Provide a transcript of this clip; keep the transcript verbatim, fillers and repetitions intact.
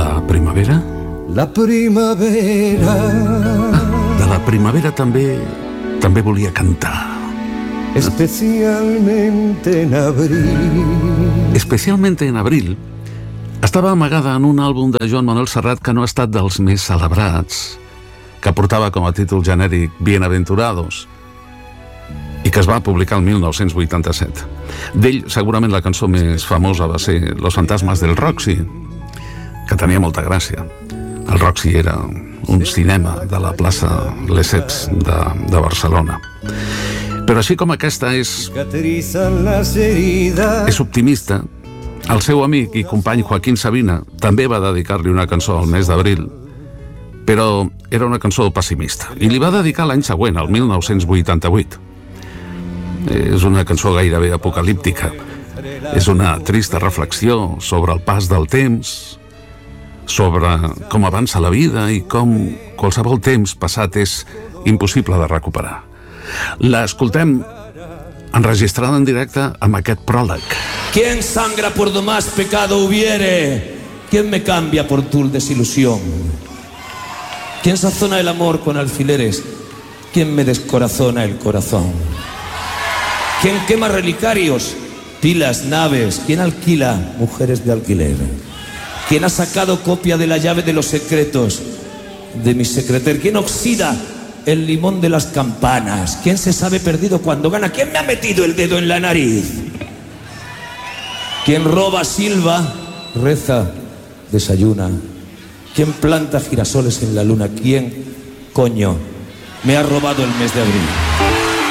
la primavera? La primavera. De la primavera també també volia cantar. Especialmente en abril. Especialmente en abril estava amagada en un àlbum de Joan Manuel Serrat que no ha estat dels més celebrats, que portava com a títol genèric Bienaventurados i que es va publicar el mil nou-cents vuitanta-set. D'ell, segurament la cançó més famosa va ser Los fantasmas del Roxy, que tenia molta gràcia. El Roxy era un cinema de la plaça Lesseps de, de Barcelona. Però així com aquesta és, és optimista, el seu amic i company Joaquín Sabina també va dedicar-li una cançó al mes d'abril, però era una cançó pessimista, i li va dedicar l'any següent, el mil nou-cents vuitanta-vuit. És una cançó gairebé apocalíptica. És una trista reflexió sobre el pas del temps, sobre com avança la vida i com qualsevol temps passat és impossible de recuperar. L'escoltem enregistrada en directe amb aquest pròleg. ¿Quién sangra por do más pecado hubiere? ¿Quién me cambia por tu desilusión? ¿Quién sazona el amor con alfileres? ¿Quién me descorazona el corazón? ¿Quién quema relicarios, pilas, naves? ¿Quién alquila mujeres de alquiler? ¿Quién ha sacado copia de la llave de los secretos de mi secreter? ¿Quién oxida el limón de las campanas? ¿Quién se sabe perdido cuando gana? ¿Quién me ha metido el dedo en la nariz? ¿Quién roba, silba, reza, desayuna? ¿Quién planta girasoles en la luna? ¿Quién, coño, me ha robado el mes de abril?